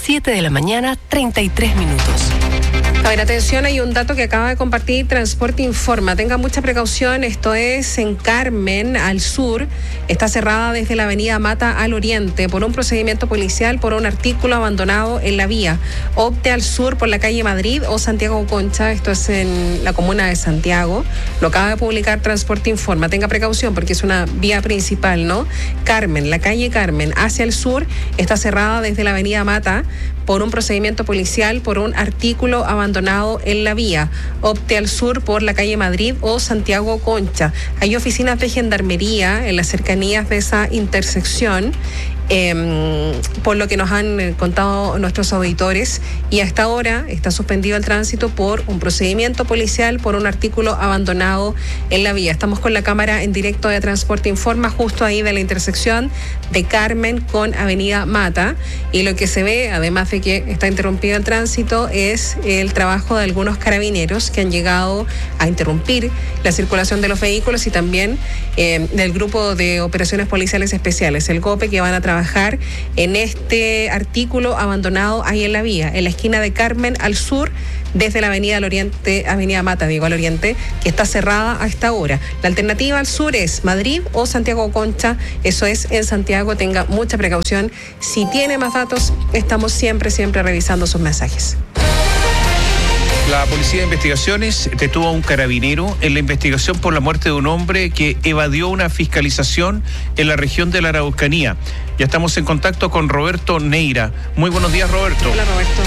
7 de la mañana, 33 minutos. A ver, atención, hay un dato que acaba de compartir Transporte Informa. Tenga mucha precaución, esto es en Carmen, al sur. Está cerrada desde la avenida Mata al oriente por un procedimiento policial por un artículo abandonado en la vía. Opte al sur por la calle Madrid o Santiago Concha, esto es en la comuna de Santiago. Lo acaba de publicar Transporte Informa. Tenga precaución porque es una vía principal, ¿no? Carmen, la calle Carmen hacia el sur está cerrada desde la avenida Mata por un procedimiento policial por un artículo abandonado en la vía. Opte al sur por la calle Madrid o Santiago Concha. Hay oficinas de gendarmería en las cercanías de esa intersección, por lo que nos han contado nuestros auditores, y hasta ahora está suspendido el tránsito por un procedimiento policial por un artículo abandonado en la vía. Estamos con la cámara en directo de Transporte Informa, justo ahí de la intersección de Carmen con Avenida Mata, y lo que se ve, además de que está interrumpido el tránsito, es el trabajo de algunos carabineros que han llegado a interrumpir la circulación de los vehículos, y también del grupo de operaciones policiales especiales, el GOPE, que van a trabajar en este artículo abandonado ahí en la vía, en la esquina de Carmen al sur, desde la avenida al oriente, avenida Mata, al oriente, que está cerrada a esta hora. La alternativa al sur es Madrid o Santiago Concha, eso es en Santiago. Tenga mucha precaución. Si tiene más datos, estamos siempre revisando sus mensajes. La Policía de Investigaciones detuvo a un carabinero en la investigación por la muerte de un hombre que evadió una fiscalización en la región de la Araucanía. Ya estamos en contacto con Roberto Neira. Muy buenos días, Roberto. Hola, Roberto.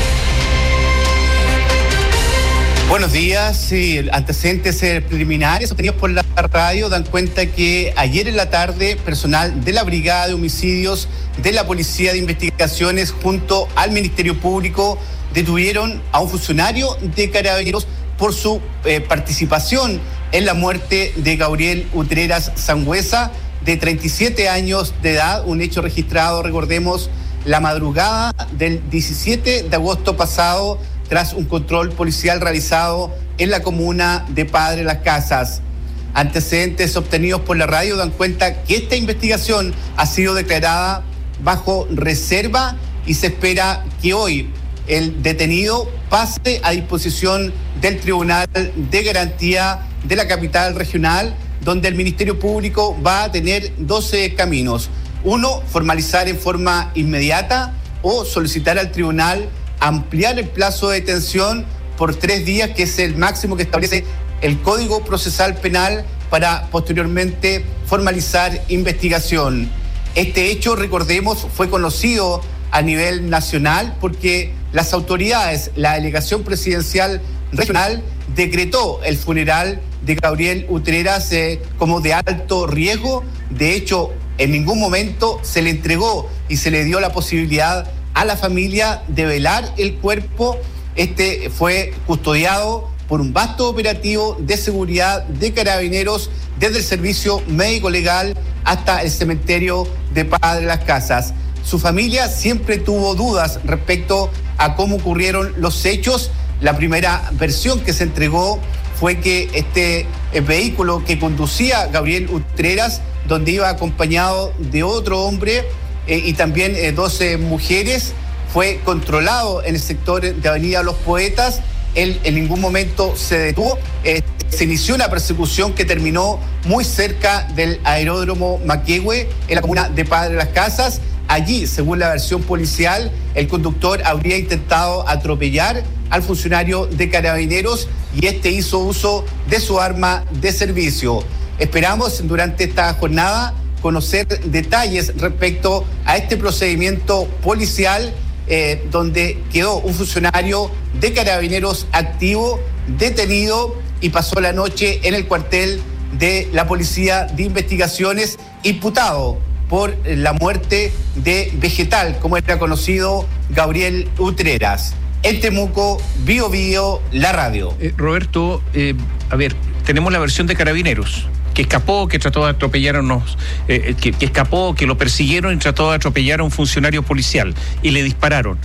Buenos días. Sí, antecedentes preliminares obtenidos por la radio dan cuenta que ayer en la tarde personal de la Brigada de Homicidios de la Policía de Investigaciones junto al Ministerio Público detuvieron a un funcionario de Carabineros por su participación en la muerte de Gabriel Utreras Sangüesa, de 37 años de edad, un hecho registrado, recordemos, la madrugada del 17 de agosto pasado, tras un control policial realizado en la comuna de Padre Las Casas. Antecedentes obtenidos por la radio dan cuenta que esta investigación ha sido declarada bajo reserva y se espera que hoy el detenido pase a disposición del Tribunal de Garantía de la capital regional, donde el Ministerio Público va a tener 12 caminos. Uno, formalizar en forma inmediata o solicitar al tribunal ampliar el plazo de detención por 3 días, que es el máximo que establece el Código Procesal Penal, para posteriormente formalizar investigación. Este hecho, recordemos, fue conocido a nivel nacional porque las autoridades, la delegación presidencial regional, decretó el funeral de Gabriel Utreras como de alto riesgo. De hecho, en ningún momento se le entregó y se le dio la posibilidad a la familia de velar el cuerpo. Este fue custodiado por un vasto operativo de seguridad de Carabineros, desde el servicio médico legal hasta el cementerio de Padre Las Casas. Su familia siempre tuvo dudas respecto a cómo ocurrieron los hechos. La primera versión que se entregó fue que este vehículo que conducía Gabriel Utreras, donde iba acompañado de otro hombre y también 12 mujeres, fue controlado en el sector de Avenida Los Poetas. Él en ningún momento se detuvo. Se inició una persecución que terminó muy cerca del aeródromo Maquehue, en la comuna de Padre Las Casas. Allí, según la versión policial, el conductor habría intentado atropellar al funcionario de Carabineros y este hizo uso de su arma de servicio. Esperamos durante esta jornada conocer detalles respecto a este procedimiento policial, donde quedó un funcionario de Carabineros activo, detenido, y pasó la noche en el cuartel de la Policía de Investigaciones, imputado por la muerte de Vegetal, como era conocido, Gabriel Utreras. En Temuco, Bio Bio, la radio. Roberto, a ver, tenemos la versión de Carabineros, que escapó, que trató de atropellar a unos, que escapó, que lo persiguieron y trató de atropellar a un funcionario policial y le dispararon.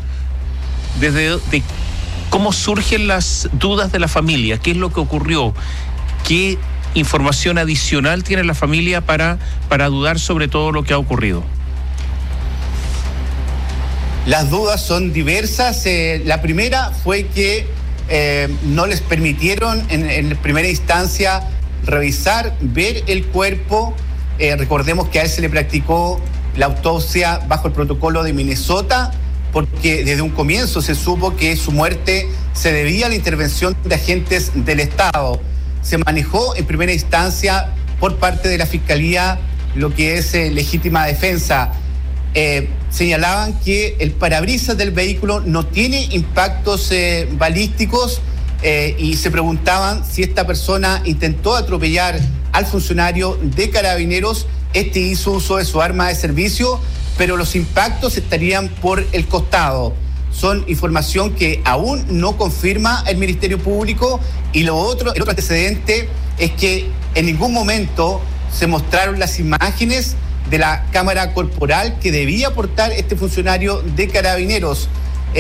¿Cómo surgen las dudas de la familia? ¿Qué es lo que ocurrió? ¿Qué información adicional tiene la familia para dudar sobre todo lo que ha ocurrido? Las dudas son diversas. La primera fue que no les permitieron en primera instancia revisar, ver el cuerpo. Recordemos que a él se le practicó la autopsia bajo el protocolo de Minnesota, porque desde un comienzo se supo que su muerte se debía a la intervención de agentes del Estado. Se manejó en primera instancia por parte de la Fiscalía lo que es legítima defensa. Señalaban que el parabrisas del vehículo no tiene impactos balísticos y se preguntaban si esta persona intentó atropellar al funcionario de Carabineros. Este hizo uso de su arma de servicio, pero los impactos estarían por el costado. Son información que aún no confirma el Ministerio Público. Y el otro antecedente es que en ningún momento se mostraron las imágenes de la cámara corporal que debía portar este funcionario de Carabineros.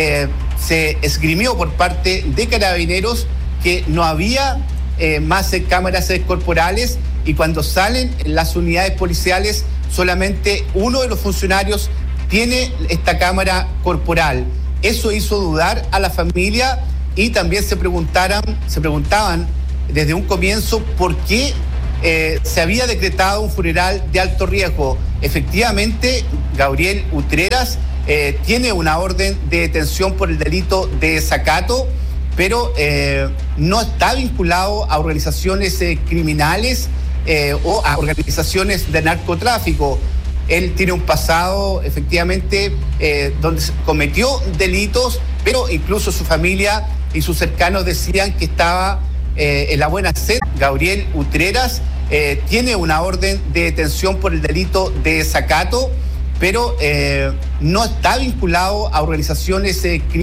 Se esgrimió por parte de Carabineros que no había más cámaras corporales, y cuando salen las unidades policiales solamente uno de los funcionarios tiene esta cámara corporal. Eso hizo dudar a la familia, y también se preguntaban desde un comienzo por qué se había decretado un funeral de alto riesgo. Efectivamente, Gabriel Utreras tiene una orden de detención por el delito de desacato, pero no está vinculado a organizaciones criminales o a organizaciones de narcotráfico. Él tiene un pasado, efectivamente, donde cometió delitos, pero incluso su familia y sus cercanos decían que estaba en la buena sed. Gabriel Utreras tiene una orden de detención por el delito de desacato, pero no está vinculado a organizaciones criminales.